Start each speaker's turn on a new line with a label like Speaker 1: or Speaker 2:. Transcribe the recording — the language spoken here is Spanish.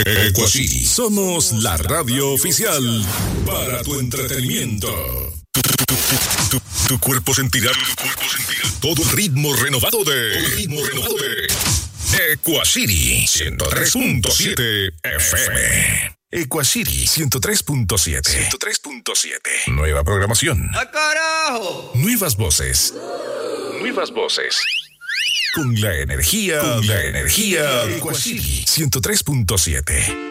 Speaker 1: Equacity. Somos la radio oficial para tu entretenimiento. Tu cuerpo sentirá todo el ritmo renovado de Equacity 103.7 FM. Equacity 103.7. Nueva programación.
Speaker 2: ¡Ah, carajo!
Speaker 1: Nuevas voces. Con la energía de Equacity 103.7.